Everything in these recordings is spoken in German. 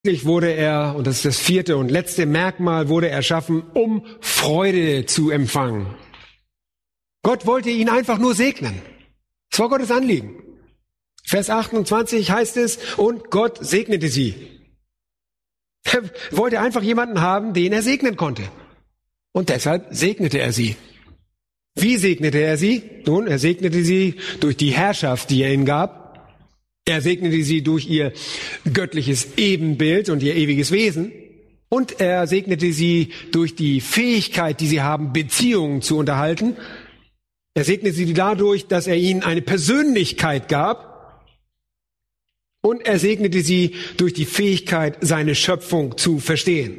wurde er, und das ist das vierte und letzte Merkmal, wurde er erschaffen, um Freude zu empfangen. Gott wollte ihn einfach nur segnen. Das war Gottes Anliegen. Vers 28 heißt es, und Gott segnete sie. Er wollte einfach jemanden haben, den er segnen konnte. Und deshalb segnete er sie. Wie segnete er sie? Nun, er segnete sie durch die Herrschaft, die er ihnen gab. Er segnete sie durch ihr göttliches Ebenbild und ihr ewiges Wesen. Und er segnete sie durch die Fähigkeit, die sie haben, Beziehungen zu unterhalten. Er segnete sie dadurch, dass er ihnen eine Persönlichkeit gab. Und er segnete sie durch die Fähigkeit, seine Schöpfung zu verstehen.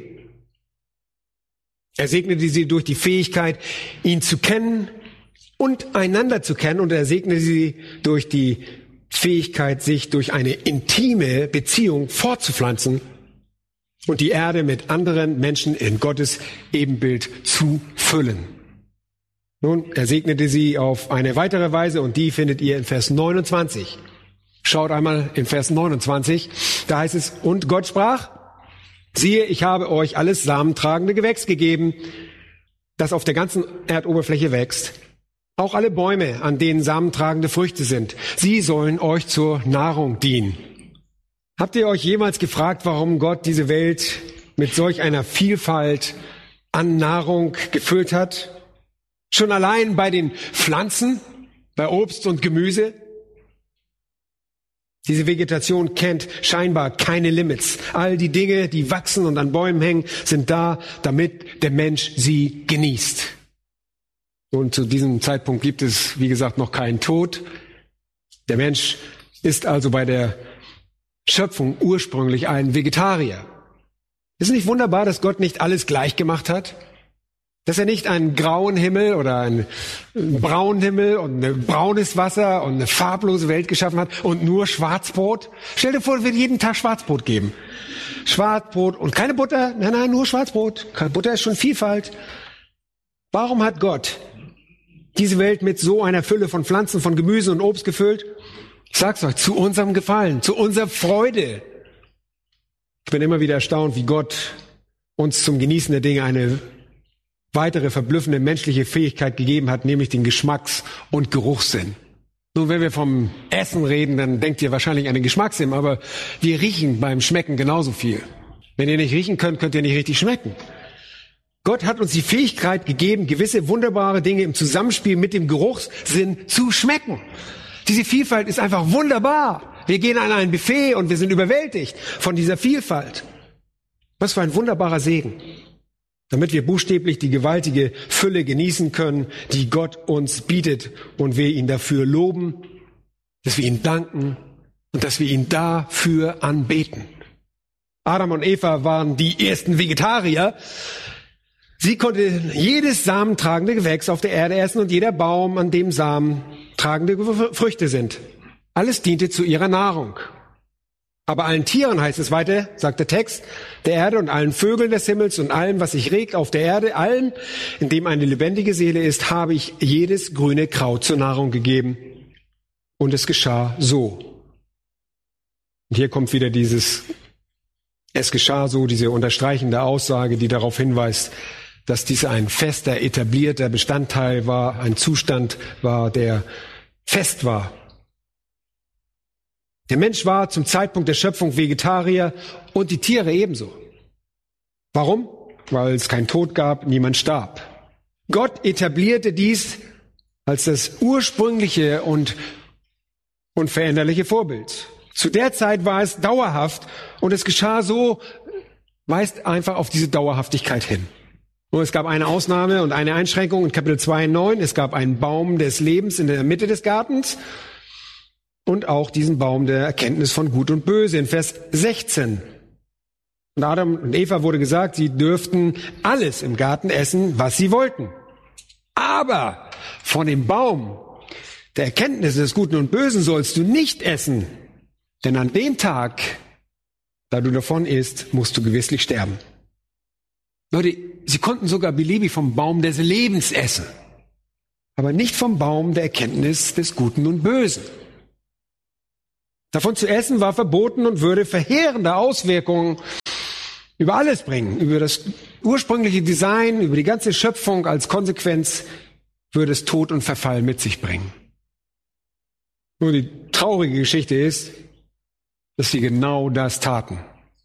Er segnete sie durch die Fähigkeit, ihn zu kennen und einander zu kennen. Und er segnete sie durch die Fähigkeit, sich durch eine intime Beziehung fortzupflanzen und die Erde mit anderen Menschen in Gottes Ebenbild zu füllen. Nun, er segnete sie auf eine weitere Weise und die findet ihr in Vers 29. Schaut einmal in Vers 29, da heißt es, und Gott sprach, siehe, ich habe euch alles samentragende Gewächs gegeben, das auf der ganzen Erdoberfläche wächst. Auch alle Bäume, an denen samentragende Früchte sind, sie sollen euch zur Nahrung dienen. Habt ihr euch jemals gefragt, warum Gott diese Welt mit solch einer Vielfalt an Nahrung gefüllt hat? Schon allein bei den Pflanzen, bei Obst und Gemüse? Diese Vegetation kennt scheinbar keine Limits. All die Dinge, die wachsen und an Bäumen hängen, sind da, damit der Mensch sie genießt. Und zu diesem Zeitpunkt gibt es, wie gesagt, noch keinen Tod. Der Mensch ist also bei der Schöpfung ursprünglich ein Vegetarier. Ist es nicht wunderbar, dass Gott nicht alles gleich gemacht hat? Dass er nicht einen grauen Himmel oder einen braunen Himmel und ein braunes Wasser und eine farblose Welt geschaffen hat und nur Schwarzbrot? Stell dir vor, es wird jeden Tag Schwarzbrot geben. Schwarzbrot und keine Butter. Nein, nur Schwarzbrot. Keine Butter ist schon Vielfalt. Warum hat Gott diese Welt mit so einer Fülle von Pflanzen, von Gemüse und Obst gefüllt? Ich sag's euch, zu unserem Gefallen, zu unserer Freude. Ich bin immer wieder erstaunt, wie Gott uns zum Genießen der Dinge eine weitere verblüffende menschliche Fähigkeit gegeben hat, nämlich den Geschmacks- und Geruchssinn. Nun, wenn wir vom Essen reden, dann denkt ihr wahrscheinlich an den Geschmackssinn, aber wir riechen beim Schmecken genauso viel. Wenn ihr nicht riechen könnt, könnt ihr nicht richtig schmecken. Gott hat uns die Fähigkeit gegeben, gewisse wunderbare Dinge im Zusammenspiel mit dem Geruchssinn zu schmecken. Diese Vielfalt ist einfach wunderbar. Wir gehen an ein Buffet und wir sind überwältigt von dieser Vielfalt. Was für ein wunderbarer Segen. Damit wir buchstäblich die gewaltige Fülle genießen können, die Gott uns bietet und wir ihn dafür loben, dass wir ihn danken und dass wir ihn dafür anbeten. Adam und Eva waren die ersten Vegetarier. Sie konnte jedes samentragende Gewächs auf der Erde essen und jeder Baum, an dem Samen tragende Früchte sind. Alles diente zu ihrer Nahrung. Aber allen Tieren, heißt es weiter, sagt der Text, der Erde und allen Vögeln des Himmels und allem, was sich regt auf der Erde, allem, in dem eine lebendige Seele ist, habe ich jedes grüne Kraut zur Nahrung gegeben. Und es geschah so. Und hier kommt wieder es geschah so, diese unterstreichende Aussage, die darauf hinweist, dass dies ein fester, etablierter Bestandteil war, ein Zustand war, der fest war. Der Mensch war zum Zeitpunkt der Schöpfung Vegetarier und die Tiere ebenso. Warum? Weil es keinen Tod gab, niemand starb. Gott etablierte dies als das ursprüngliche und unveränderliche Vorbild. Zu der Zeit war es dauerhaft und es geschah so, weist einfach auf diese Dauerhaftigkeit hin. Nur es gab eine Ausnahme und eine Einschränkung in Kapitel 2,9. Es gab einen Baum des Lebens in der Mitte des Gartens und auch diesen Baum der Erkenntnis von Gut und Böse in Vers 16. Und Adam und Eva wurde gesagt, sie dürften alles im Garten essen, was sie wollten. Aber von dem Baum der Erkenntnis des Guten und Bösen sollst du nicht essen, denn an dem Tag, da du davon isst, musst du gewisslich sterben. Leute, sie konnten sogar beliebig vom Baum des Lebens essen, aber nicht vom Baum der Erkenntnis des Guten und Bösen. Davon zu essen war verboten und würde verheerende Auswirkungen über alles bringen. Über das ursprüngliche Design, über die ganze Schöpfung. Als Konsequenz würde es Tod und Verfall mit sich bringen. Nur die traurige Geschichte ist, dass sie genau das taten.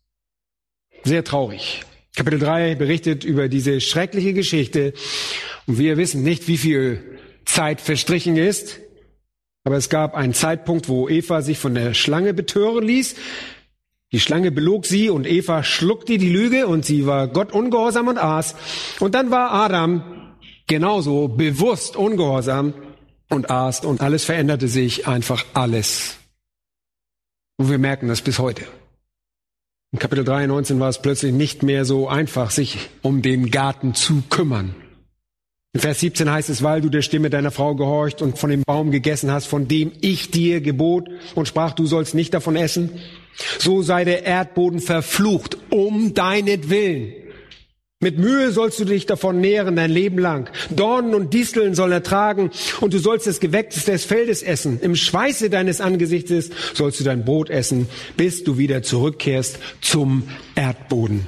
Sehr traurig. Kapitel 3 berichtet über diese schreckliche Geschichte. Und wir wissen nicht, wie viel Zeit verstrichen ist. Aber es gab einen Zeitpunkt, wo Eva sich von der Schlange betören ließ. Die Schlange belog sie und Eva schluckte die Lüge und sie war Gott ungehorsam und aß. Und dann war Adam genauso bewusst ungehorsam und aß und alles veränderte sich, einfach alles. Und wir merken das bis heute. In Kapitel 3, war es plötzlich nicht mehr so einfach, sich um den Garten zu kümmern. In Vers 17 heißt es, weil du der Stimme deiner Frau gehorcht und von dem Baum gegessen hast, von dem ich dir gebot und sprach, du sollst nicht davon essen, so sei der Erdboden verflucht um deinetwillen. Mit Mühe sollst du dich davon nähren dein Leben lang. Dornen und Disteln soll er tragen und du sollst das Gewächs des Feldes essen. Im Schweiße deines Angesichtes sollst du dein Brot essen, bis du wieder zurückkehrst zum Erdboden.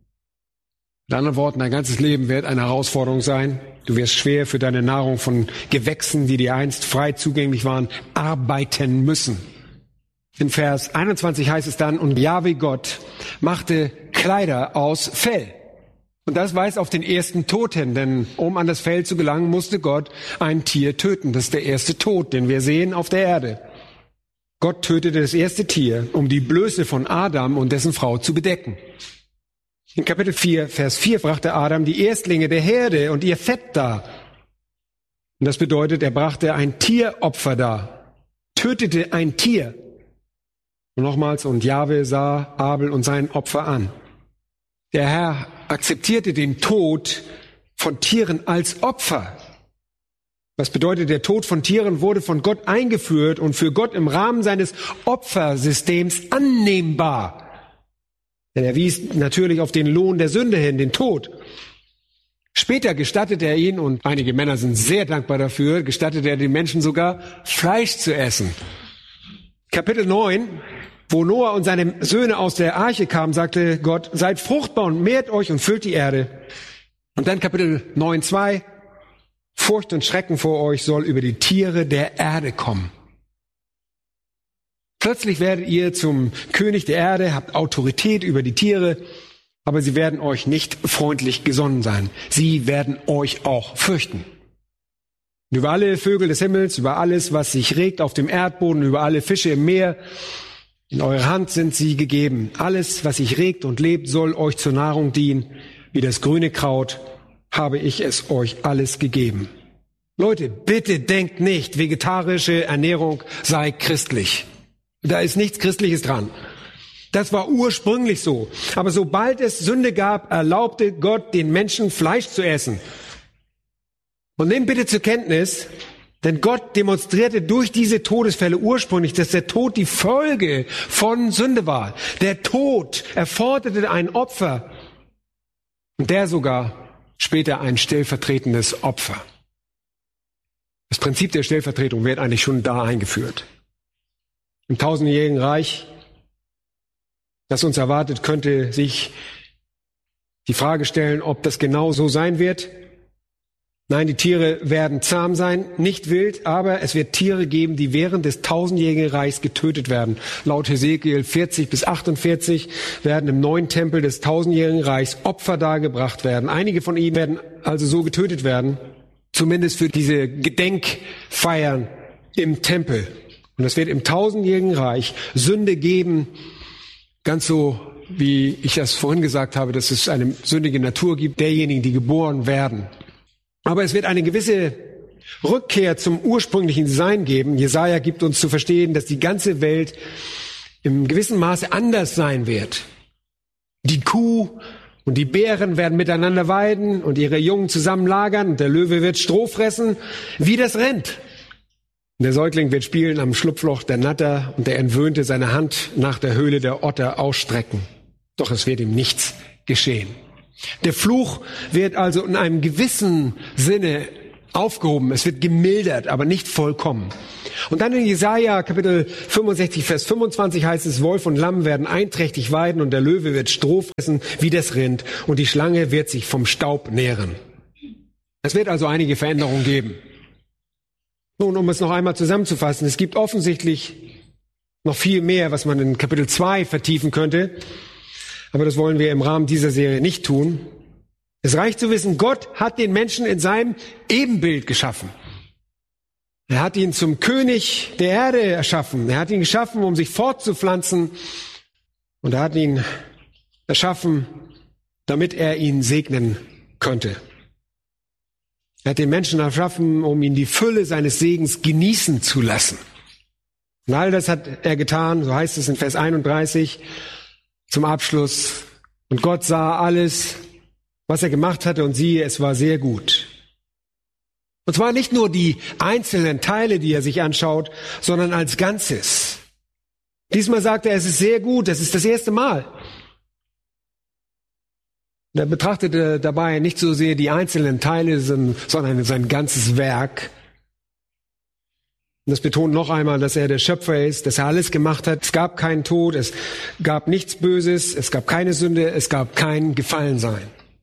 Mit anderen Worten, dein ganzes Leben wird eine Herausforderung sein. Du wirst schwer für deine Nahrung von Gewächsen, die dir einst frei zugänglich waren, arbeiten müssen. In Vers 21 heißt es dann, und Jahwe Gott machte Kleider aus Fell. Und das weist auf den ersten Tod hin, denn um an das Fell zu gelangen, musste Gott ein Tier töten. Das ist der erste Tod, den wir sehen auf der Erde. Gott tötete das erste Tier, um die Blöße von Adam und dessen Frau zu bedecken. In Kapitel 4, Vers 4 brachte Adam die Erstlinge der Herde und ihr Fett dar. Und das bedeutet, er brachte ein Tieropfer dar, tötete ein Tier. Und nochmals, und Jahwe sah Abel und sein Opfer an. Der Herr akzeptierte den Tod von Tieren als Opfer. Was bedeutet, der Tod von Tieren wurde von Gott eingeführt und für Gott im Rahmen seines Opfersystems annehmbar. Denn er wies natürlich auf den Lohn der Sünde hin, den Tod. Später gestattete er ihn, und einige Männer sind sehr dankbar dafür, gestattete er den Menschen sogar, Fleisch zu essen. Kapitel 9, wo Noah und seine Söhne aus der Arche kamen, sagte Gott, seid fruchtbar und mehrt euch und füllt die Erde. Und dann Kapitel 9,2, Furcht und Schrecken vor euch soll über die Tiere der Erde kommen. Plötzlich werdet ihr zum König der Erde, habt Autorität über die Tiere, aber sie werden euch nicht freundlich gesonnen sein. Sie werden euch auch fürchten. Und über alle Vögel des Himmels, über alles, was sich regt auf dem Erdboden, über alle Fische im Meer, in eure Hand sind sie gegeben. Alles, was sich regt und lebt, soll euch zur Nahrung dienen. Wie das grüne Kraut habe ich es euch alles gegeben. Leute, bitte denkt nicht, vegetarische Ernährung sei christlich. Da ist nichts Christliches dran. Das war ursprünglich so. Aber sobald es Sünde gab, erlaubte Gott den Menschen Fleisch zu essen. Und nehmt bitte zur Kenntnis, denn Gott demonstrierte durch diese Todesfälle ursprünglich, dass der Tod die Folge von Sünde war. Der Tod erforderte ein Opfer und der sogar später ein stellvertretendes Opfer. Das Prinzip der Stellvertretung wird eigentlich schon da eingeführt. Im tausendjährigen Reich, das uns erwartet, könnte sich die Frage stellen, ob das genau so sein wird. Nein, die Tiere werden zahm sein, nicht wild, aber es wird Tiere geben, die während des tausendjährigen Reichs getötet werden. Laut Hesekiel 40 bis 48 werden im neuen Tempel des tausendjährigen Reichs Opfer dargebracht werden. Einige von ihnen werden also so getötet werden, zumindest für diese Gedenkfeiern im Tempel. Und es wird im tausendjährigen Reich Sünde geben, ganz so, wie ich das vorhin gesagt habe, dass es eine sündige Natur gibt, derjenigen, die geboren werden. Aber es wird eine gewisse Rückkehr zum ursprünglichen Design geben. Jesaja gibt uns zu verstehen, dass die ganze Welt im gewissen Maße anders sein wird. Die Kuh und die Bären werden miteinander weiden und ihre Jungen zusammen lagern und der Löwe wird Stroh fressen, wie das Rind. Der Säugling wird spielen am Schlupfloch der Natter und der Entwöhnte seine Hand nach der Höhle der Otter ausstrecken. Doch es wird ihm nichts geschehen. Der Fluch wird also in einem gewissen Sinne aufgehoben, es wird gemildert, aber nicht vollkommen. Und dann in Jesaja Kapitel 65, Vers 25 heißt es, Wolf und Lamm werden einträchtig weiden und der Löwe wird Stroh fressen wie das Rind und die Schlange wird sich vom Staub nähren. Es wird also einige Veränderungen geben. Nun, um es noch einmal zusammenzufassen, es gibt offensichtlich noch viel mehr, was man in Kapitel 2 vertiefen könnte, aber das wollen wir im Rahmen dieser Serie nicht tun. Es reicht zu wissen, Gott hat den Menschen in seinem Ebenbild geschaffen. Er hat ihn zum König der Erde erschaffen. Er hat ihn geschaffen, um sich fortzupflanzen. Und er hat ihn erschaffen, damit er ihn segnen könnte. Er hat den Menschen erschaffen, um ihn die Fülle seines Segens genießen zu lassen. Und all das hat er getan, so heißt es in Vers 31 zum Abschluss. Und Gott sah alles, was er gemacht hatte, und siehe, es war sehr gut. Und zwar nicht nur die einzelnen Teile, die er sich anschaut, sondern als Ganzes. Diesmal sagt er, es ist sehr gut, das ist das erste Mal. Und er betrachtete dabei nicht so sehr die einzelnen Teile, sondern sein ganzes Werk. Und das betont noch einmal, dass er der Schöpfer ist, dass er alles gemacht hat. Es gab keinen Tod, es gab nichts Böses, es gab keine Sünde, es gab kein Gefallensein.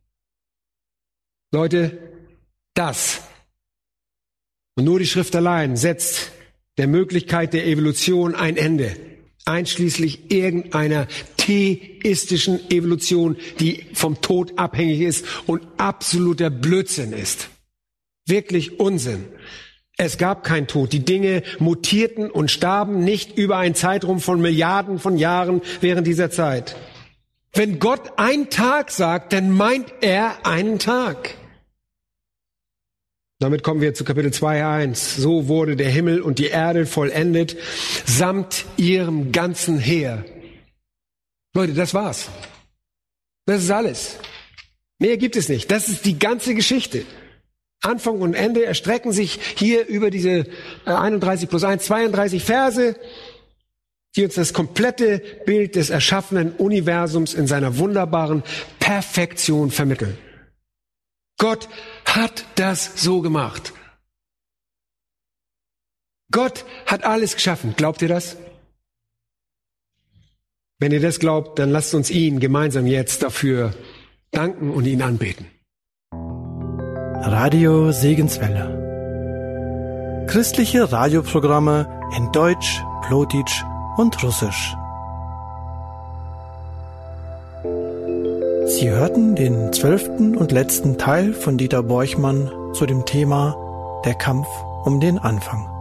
Leute, das und nur die Schrift allein setzt der Möglichkeit der Evolution ein Ende, einschließlich irgendeiner theistischen Evolution, die vom Tod abhängig ist und absoluter Blödsinn ist. Wirklich Unsinn. Es gab keinen Tod. Die Dinge mutierten und starben nicht über einen Zeitraum von Milliarden von Jahren während dieser Zeit. Wenn Gott einen Tag sagt, dann meint er einen Tag. Damit kommen wir zu Kapitel 2,1. So wurde der Himmel und die Erde vollendet, samt ihrem ganzen Heer. Leute, das war's. Das ist alles. Mehr gibt es nicht. Das ist die ganze Geschichte. Anfang und Ende erstrecken sich hier über diese 31 plus 1, 32 Verse, die uns das komplette Bild des erschaffenen Universums in seiner wunderbaren Perfektion vermitteln. Gott hat das so gemacht. Gott hat alles geschaffen. Glaubt ihr das? Wenn ihr das glaubt, dann lasst uns ihn gemeinsam jetzt dafür danken und ihn anbeten. Radio Segenswelle. Christliche Radioprogramme in Deutsch, Plotitsch und Russisch. Sie hörten den 12. und letzten Teil von Dieter Borchmann zu dem Thema Der Kampf um den Anfang.